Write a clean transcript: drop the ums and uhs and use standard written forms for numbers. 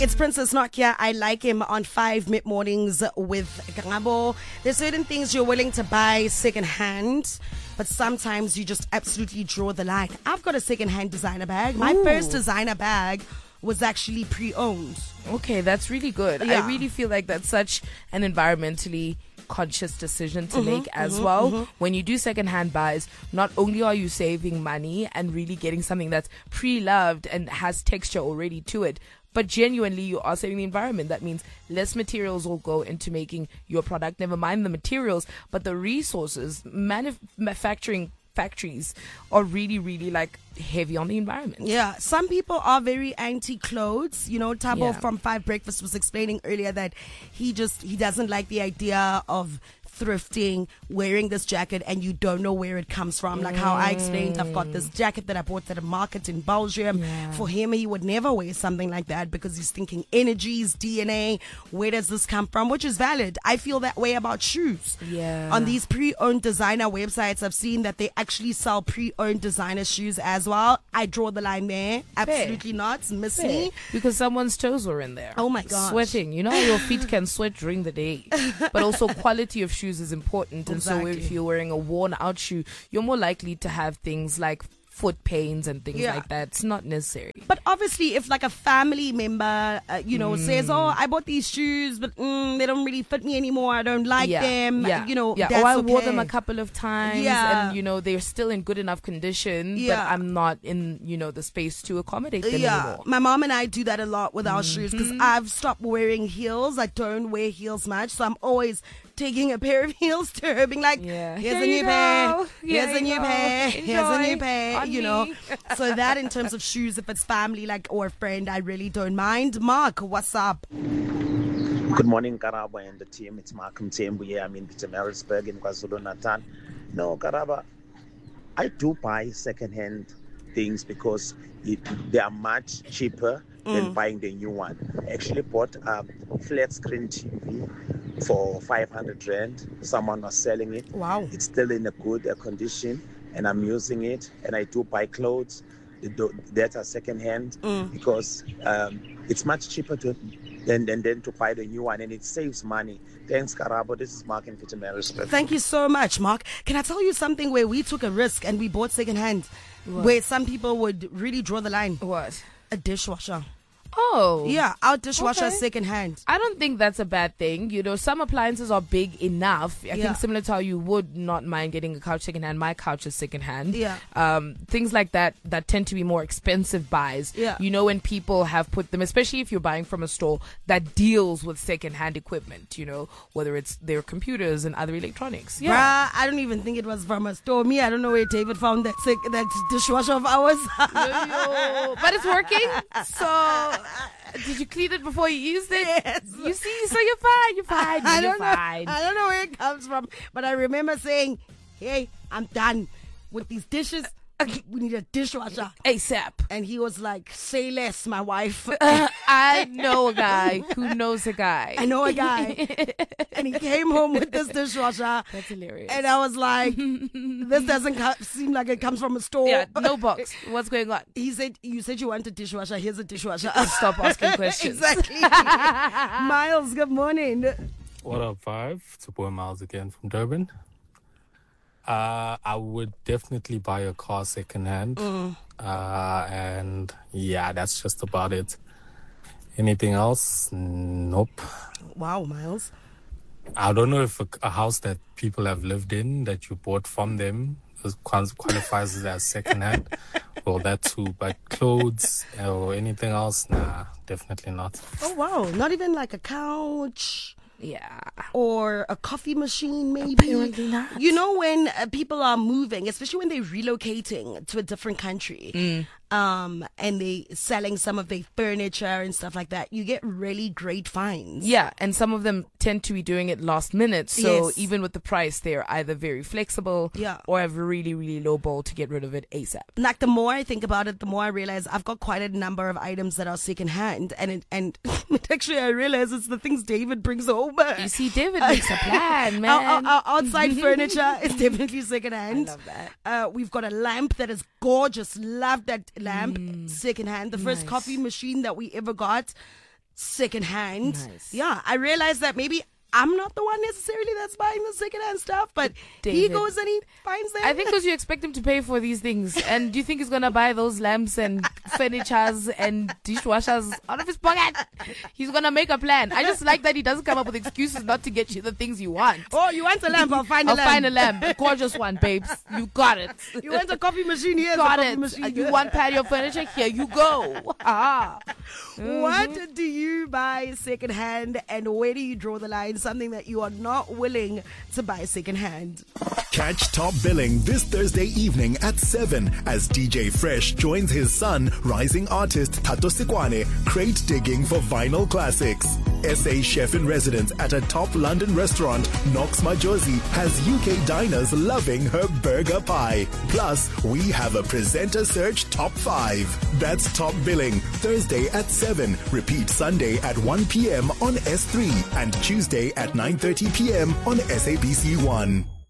It's Princess Nokia. I like him on 5 mid-mornings with Gabo. There's certain things you're willing to buy secondhand, but sometimes you just absolutely draw the line. I've got a secondhand designer bag. My first designer bag was actually pre-owned. Okay, that's really good. Yeah. I really feel like that's such an environmentally conscious decision to make as well. When you do secondhand buys, not only are you saving money and really getting something that's pre-loved and has texture already to it, but genuinely you are saving the environment. That means less materials will go into making your product. Never mind the materials, but the resources. Manufacturing factories are really, really like heavy on the environment. Yeah, some people are very anti-clothes. You know, Tabo Yeah. from Five Breakfast was explaining earlier that he doesn't like the idea of thrifting, wearing this jacket and you don't know where it comes from. Like how I explained, I've got this jacket that I bought at a market in Belgium. Yeah. For him, he would never wear something like that because he's thinking energies, DNA, where does this come from? Which is valid. I feel that way about shoes. Yeah. On these pre-owned designer websites, I've seen that they actually sell pre-owned designer shoes as well. I draw the line there. Absolutely not. Miss me. Because someone's toes were in there. Oh my gosh. Sweating. You know how your feet can sweat during the day. But also quality of shoes is important. And so Exactly. if you're wearing a worn out shoe, you're more likely to have things like foot pains and things Yeah. like that. It's not necessary. But obviously, if like a family member, says, "Oh, I bought these shoes, but they don't really fit me anymore. I don't like them." Yeah. That's Or I wore okay. them a couple of times Yeah. and, they're still in good enough condition, but Yeah. I'm not in, the space to accommodate them anymore. My mom and I do that a lot with our shoes because I've stopped wearing heels. I don't wear heels much, so I'm always taking a pair of heels to her, being like, Yeah. "Here's Here a you new pair. go. Here's Here a you new go. pair. Here's a new Enjoy pair." on me. So that in terms of shoes, if it's family or a friend, I really don't mind. Mark, what's up? Good morning, Karaba and the team. It's Mark Mtembu here. I'm in Pietermaritzburg in KwaZulu-Natal. No, Karaba, I do buy second-hand things because they are much cheaper than buying the new one. I actually bought a flat screen TV for 500 Rand. Someone was selling it. Wow. It's still in a good condition, and I'm using it. And I do buy clothes that are second-hand because it's much cheaper than to buy the new one, and it saves money. Thanks, Karabo. This is Mark in Pietermaritzburg. Thank you so much, Mark. Can I tell you something where we took a risk and we bought secondhand, where some people would really draw the line? What? A dishwasher. Oh. Yeah, our dishwasher Okay. secondhand. I don't think that's a bad thing. Some appliances are big enough. I Yeah. think similar to how you would not mind getting a couch secondhand. My couch is secondhand. Yeah. Things like that tend to be more expensive buys. Yeah. When people have put them, especially if you're buying from a store that deals with secondhand equipment, whether it's their computers and other electronics. Yeah. Bruh, I don't even think it was from a store. I don't know where David found that dishwasher of ours. But it's working. So did you clean it before you used it? Yes. You see, so you're fine. You're fine. I You're don't know. fine. I don't know where it comes from, but I remember saying, "Hey, I'm done with these dishes. We need a dishwasher." ASAP. And he was like, "Say less, my wife." I know a guy who knows a guy. I know a guy. And he came home with this dishwasher. That's hilarious. And I was like, "This doesn't seem like it comes from a store." Yeah, no box. What's going on? He said, "You said you want a dishwasher. Here's a dishwasher." Stop asking questions. Exactly. Miles, good morning. What up, Five? It's your boy Miles again from Durban. I would definitely buy a car secondhand. And yeah, that's just about it. Anything else? Nope. Wow, Miles. I don't know if a house that people have lived in that you bought from them qualifies as secondhand. Well, that too. But clothes or anything else? Nah, definitely not. Oh, wow. Not even like a couch Yeah. or a coffee machine, maybe. Apparently not. When people are moving, especially when they're relocating to a different country, and they selling some of their furniture and stuff like that, you get really great finds. Yeah, and some of them tend to be doing it last minute. So Yes. even with the price, they're either very flexible Yeah. or have a really, really low ball to get rid of it ASAP. Like the more I think about it, the more I realize I've got quite a number of items that are secondhand, and actually I realize it's the things David brings home. You see, David makes a plan, man. Our outside furniture is definitely secondhand. I love that. We've got a lamp that is gorgeous. Love that lamp. Secondhand. The first Nice. coffee machine that we ever got. secondhand. Nice. Yeah, I realized that maybe I'm not the one necessarily that's buying the secondhand stuff, but he David. goes and he finds them. I think because you expect him to pay for these things. And do you think he's going to buy those lamps and furnitures and dishwashers out of his pocket? He's going to make a plan. I just like that he doesn't come up with excuses not to get you the things you want. Oh, you want a lamp? I'll find a lamp. Find a lamp. A gorgeous one, babes. You got it. You want a coffee machine? Here's Got a coffee it. machine. You want patio furniture? Here you go. Ah. What do you buy secondhand, and where do you draw the line? Something that you are not willing to buy secondhand. Catch Top Billing this Thursday evening at 7 as DJ Fresh joins his son, rising artist Tato Sikwane, crate digging for vinyl classics. SA chef in residence at a top London restaurant, Knox Majosi, has UK diners loving her burger pie. Plus, we have a presenter search top 5. That's Top Billing, Thursday at 7. Repeat Sunday at 1 p.m. on S3 and Tuesday at 9:30 p.m. on SABC 1.